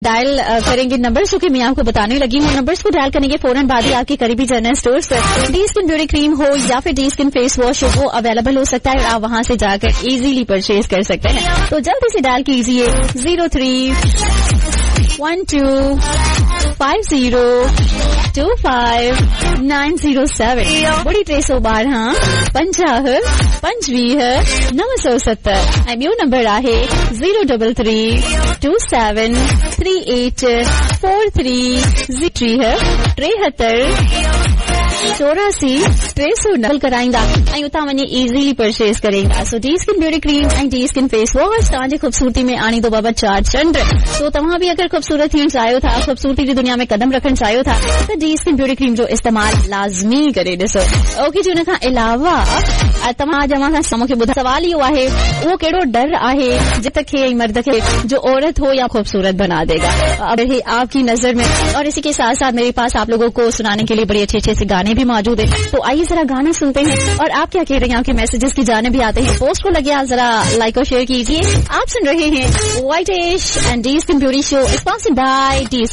Dial करेंगे numbers जो कि मैं आपको बताने लगी हूँ। नंबर्स को डायल करने के फौरन बाद ही आपके करीबी जनरल स्टोर से डी स्किन ब्यूटी क्रीम हो या फिर डी स्किन फेस वॉश हो वो अवेलेबल हो सकता है और आप वहां से जाकर इजीली परचेज कर सकते हैं। तो जल्दी से डायल कीजिए 0312502597 बड़ी 312 50 25 970 ऐं ॿियो नंबर आहे 033273843 कराईंदा ऐं उतां वञी इज़ीली परचेज करेंदा। सो डी स्किन ब्यूटी क्रीम ऐं डी स्किन फेस वॉश तव्हांजी खूबसूरती में आणींदो बाबा 4 चंड। तो तव्हां बि अगर खूबसूरत थियण चाहियो था, खूबसूरती जी दुनिया में कदम रखण चाहियो था त डी स्किन ब्यूटी क्रीम जो इस्तेमाल लाज़मी करे ॾिसो। ओके जी, उन खां अलावा तव्हां सां मूंखे ॿुधायो सवाल इहो आहे उहो कहिड़ो डर आहे जित खे मर्द के जो औरत हो या खूबसूरत बना देगा। अब है आपकी नजर में। और इसी के साथ साथ मेरे पास आप लोगों को सुनाने के लिए बड़े अच्छे अच्छे से गाने भी मौजूद है। तो आइए जरा गाना सुनते हैं और आप क्या कह रहे हैं, आपके मैसेजेस की जाने भी आते हैं। पोस्ट को लगे आप जरा लाइक और शेयर कीजिए। आप सुन रहे हैं white ash and D skin beauty show sponsored by D